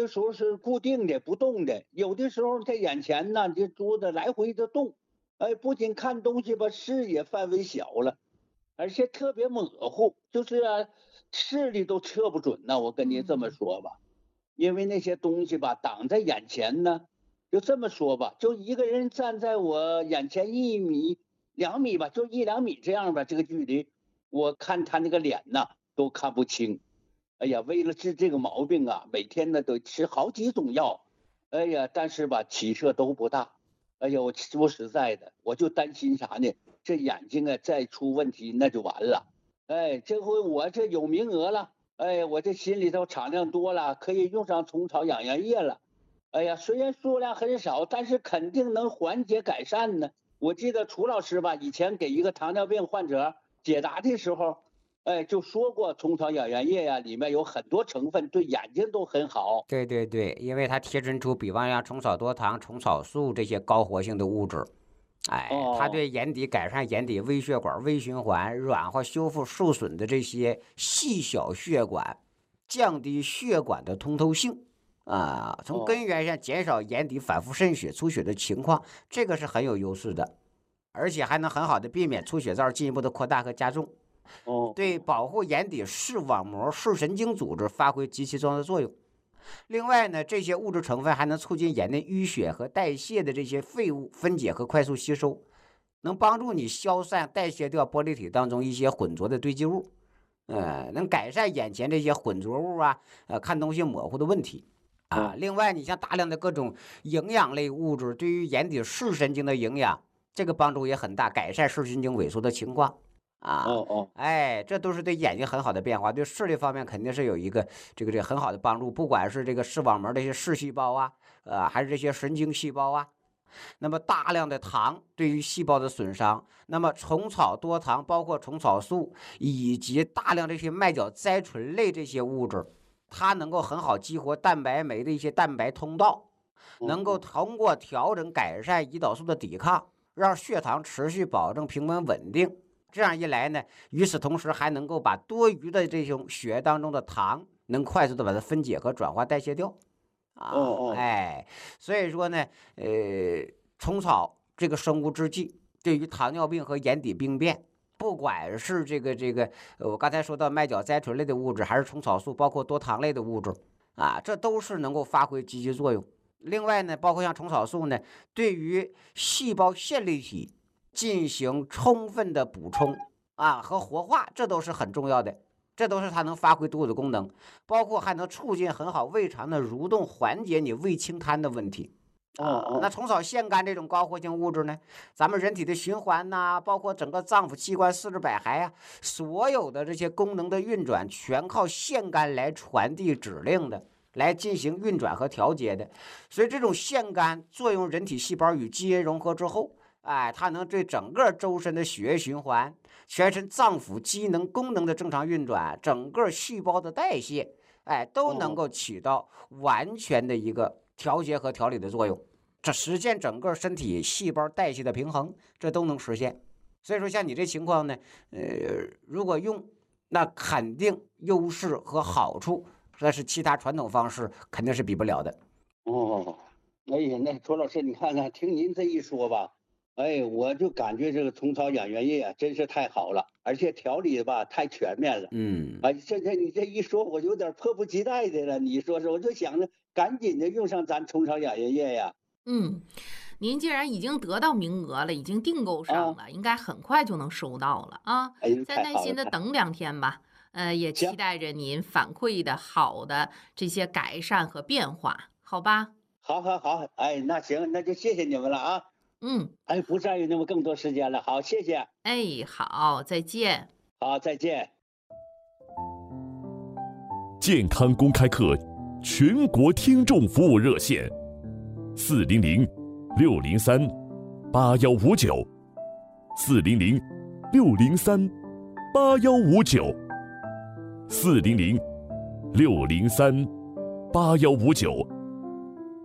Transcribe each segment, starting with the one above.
的时候是固定的不动的，有的时候在眼前呢，这珠子来回的动，不仅看东西吧，视野范围小了，而且特别模糊，就是视力都测不准呢。我跟您这么嗯说吧，因为那些东西吧挡在眼前呢，就这么说吧，就一个人站在我眼前1米、2米吧，就1、2米这样吧，这个距离，我看他那个脸呐都看不清。哎呀，为了治这个毛病啊，每天呢都吃好几种药，哎呀，但是吧起色都不大。哎呀，我说实在的，我就担心啥呢？这眼睛啊再出问题那就完了。哎，这回我这有名额了，哎，我这心里头敞亮多了，可以用上虫草养颜液了。哎呀，虽然数量很少，但是肯定能缓解改善呢。我记得楚老师吧，以前给一个糖尿病患者解答的时候，就说过虫草养颜液呀，里面有很多成分对眼睛都很好。 对对对，因为它提纯出比方像虫草多糖、虫草素这些高活性的物质，哎，它哦对眼底改善眼底微血管微循环、软化修复受损的这些细小血管，降低血管的通透性啊，从根哦源上减少眼底反复渗血、出血的情况，这个是很有优势的，而且还能很好的避免出血灶进一步的扩大和加重，对哦保护眼底视网膜、视神经组织发挥极其重要的作用。另外呢，这些物质成分还能促进眼内淤血和代谢的这些废物分解和快速吸收，能帮助你消散代谢掉玻璃体当中一些混浊的堆积物，能改善眼前这些混浊物啊，看东西模糊的问题。啊， 哦另外，你像大量的各种营养类物质对于眼底视神经的营养，这个帮助也很大，改善视神经萎缩的情况。啊， 哦哦哎，这都是对眼睛很好的变化，对视力方面肯定是有一个这个很好的帮助，不管是这个视网膜这些视细胞啊，还是这些神经细胞啊。那么大量的糖对于细胞的损伤，那么虫草多糖包括虫草素以及大量这些麦角甾醇类这些物质，它能够很好激活蛋白酶的一些蛋白通道，能够哦通过调整改善胰岛素的抵抗，让血糖持续保证平稳稳定。这样一来呢，与此同时还能够把多余的这种血液当中的糖能快速的把它分解和转化代谢掉。 哦啊， 哦哎，所以说呢，虫草这个生物制剂对于糖尿病和眼底病变，不管是我刚才说到麦角甾醇类的物质，还是虫草素，包括多糖类的物质啊，这都是能够发挥积极作用。另外呢，包括像虫草素呢，对于细胞线粒体进行充分的补充啊和活化，这都是很重要的。这都是它能发挥独有的功能，包括还能促进很好胃肠的蠕动，缓解你胃清瘫的问题。啊，那哦虫草腺苷这种高活性物质呢，咱们人体的循环呐、包括整个脏腑器官四肢百骸啊，所有的这些功能的运转，全靠腺苷来传递指令的，来进行运转和调节的。所以这种腺苷作用人体细胞与基因融合之后，哎，它能对整个周身的血液循环、全身脏腑机能功能的正常运转、整个细胞的代谢，哎，都能哦够起到完全的一个调节和调理的作用。这实现整个身体细胞代谢的平衡，这都能实现。所以说，像你这情况呢，如果用，那肯定优势和好处，这是其他传统方式肯定是比不了的。 哦，哎呀，那楚老师，你看看，听您这一说吧，哎，我就感觉这个虫草养元液啊，真是太好了，而且调理吧太全面了。 嗯。 哎，现在你这一说，我有点迫不及待的了。你说说，我就想着赶紧的用上咱虫草养元液呀。 嗯，您既然已经得到名额了，已经订购上啊， 了，应该很快就能收到了啊！ 哎呦， 再耐太好了， 心的等2天吧。也期行， 待着您反馈的好的这些改善和变化，好吧？ 好，好，好，哎，那行，那就谢谢你们了啊。 嗯， 哎，不占用那么更多时间了，好，谢谢， 哎，好，再见。 好，再见。 健康公开课全国听众服务热线400-603-8159，400-603-8159。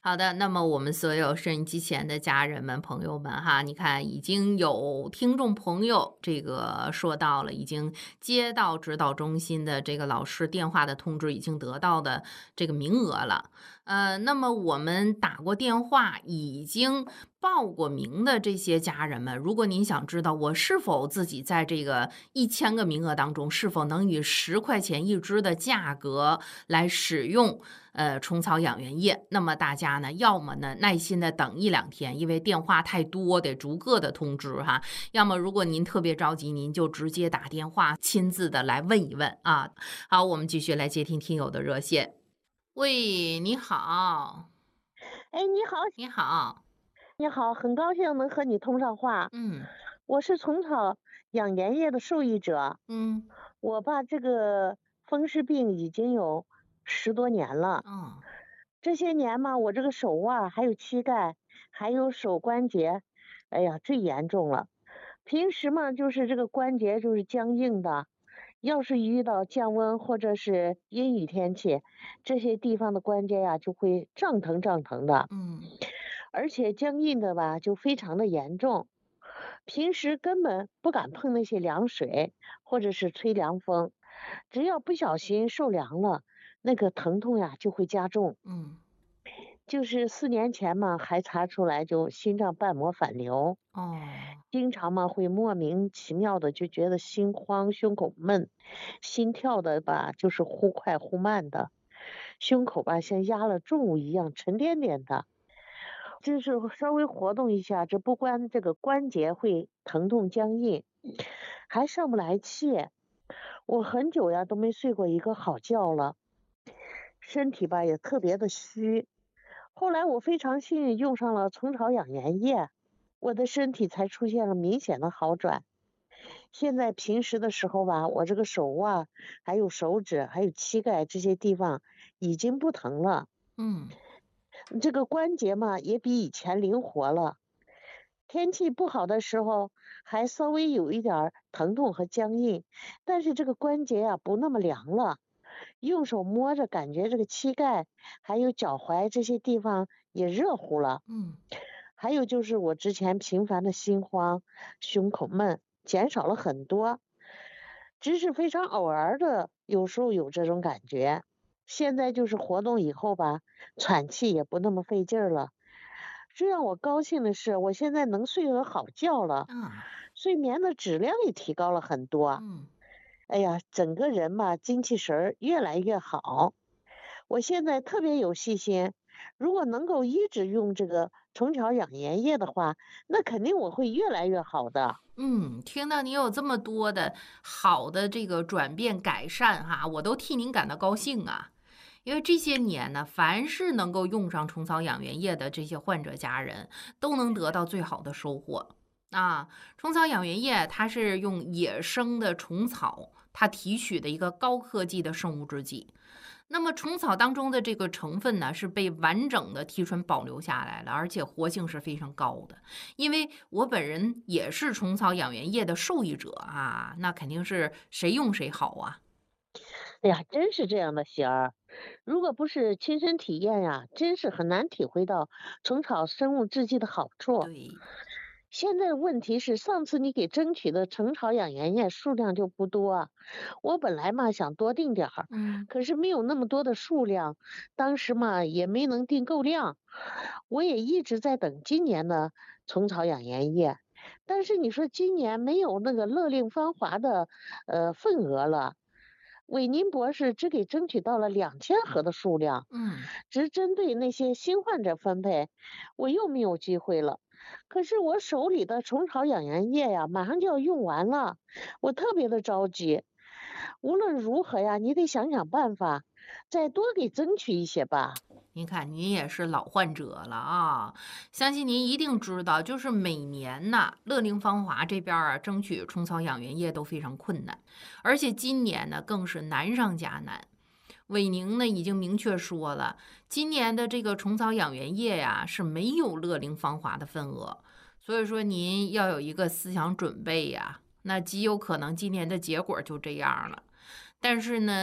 好的，那么我们所有收音机前的家人们、朋友们哈，你看已经有听众朋友这个说到了，已经接到指导中心的这个老师电话的通知，已经得到的这个名额了。那么我们打过电话，已经报过名的这些家人们，如果您想知道我是否自己在这个1000个名额当中，是否能以10块钱一支的价格来使用虫草养元液，那么大家呢，要么呢耐心的等1-2天，因为电话太多，得逐个的通知哈。要么如果您特别着急，您就直接打电话亲自的来问一问啊。好，我们继续来接听听友的热线。喂，你好。 哎，你好， 你好。 你好，很高兴能和你通上话。我是虫草养元液的受益者。我吧，这个风湿病已经有10多年了。这些年嘛，我这个手腕还有膝盖还有手关节，哎呀，最严重了。平时嘛，就是这个关节就是僵硬的。要是遇到降温或者是阴雨天气，这些地方的关节呀就会胀疼的。而且僵硬的吧就非常的严重，平时根本不敢碰那些凉水或者是吹凉风，只要不小心受凉了，那个疼痛呀就会加重。就是4年前嘛，还查出来就心脏瓣膜反流。经常嘛会莫名其妙的就觉得心慌、胸口闷，心跳的吧就是忽快忽慢的，胸口吧像压了重物一样沉甸甸的。就是稍微活动一下，这不光这个关节会疼痛僵硬，还上不来气。我很久呀都没睡过一个好觉了，身体吧也特别的虚。后来我非常幸运用上了虫草养元液，我的身体才出现了明显的好转。现在平时的时候吧，我这个手腕还有手指还有膝盖这些地方已经不疼了。这个关节嘛也比以前灵活了。天气不好的时候还稍微有一点疼痛和僵硬，但是这个关节呀不那么凉了。用手摸着感觉这个膝盖还有脚踝这些地方也热乎了。还有就是我之前频繁的心慌、胸口闷减少了很多，只是非常偶尔的有时候有这种感觉。现在就是活动以后吧，喘气也不那么费劲了。最让我高兴的是，我现在能睡个好觉了，睡眠的质量也提高了很多。哎呀，整个人吧精气神越来越好。我现在特别有信心，如果能够一直用这个虫草养元液的话，那肯定我会越来越好的。 听到你有这么多的好的这个转变改善哈，我都替您感到高兴啊。因为这些年呢，凡是能够用上虫草养元液的这些患者家人，都能得到最好的收获啊。虫草养元液它是用野生的虫草它提取的一个高科技的生物制剂。那么虫草当中的这个成分呢，是被完整的提纯保留下来了，而且活性是非常高的。因为我本人也是虫草养元液的受益者啊，那肯定是谁用谁好啊。 哎呀，真是这样的，喜儿。如果不是亲身体验呀，真是很难体会到虫草生物制剂的好处。 对。 现在的问题是，上次你给争取的虫草养元液数量就不多，我本来嘛想多订点儿，可是没有那么多的数量，当时嘛也没能订够量。我也一直在等今年的虫草养元液，但是你说今年没有那个勒令芳华的份额了。韦宁博士只给争取到了2000盒的数量，只针对那些新患者分配，我又没有机会了。可是我手里的虫草养元液呀，马上就要用完了，我特别的着急。无论如何呀，你得想想办法，再多给争取一些吧。 您看，您也是老患者了啊，相信您一定知道，就是每年呢，乐龄芳华这边啊，争取虫草养元液都非常困难，而且今年呢，更是难上加难。韦宁呢已经明确说了，今年的这个虫草养元液呀是没有乐龄芳华的份额，所以说您要有一个思想准备呀，那极有可能今年的结果就这样了。但是呢，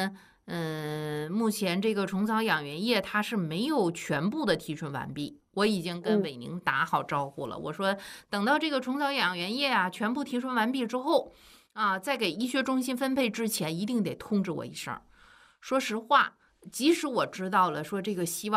目前这个虫草养元液它是没有全部的提纯完毕，我已经跟伟宁打好招呼了。我说等到这个虫草养元液啊全部提纯完毕之后啊，在给医学中心分配之前，一定得通知我一声。说实话，即使我知道了说这个希望